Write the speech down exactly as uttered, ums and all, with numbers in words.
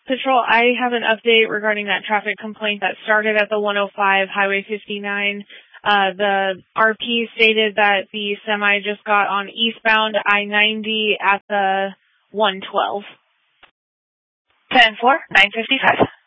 Patrol, I have an update regarding that traffic complaint that started at the one oh five Highway fifty-nine. Uh, the R P stated that the semi just got on eastbound I ninety at the one twelve. ten four, nine fifty-five.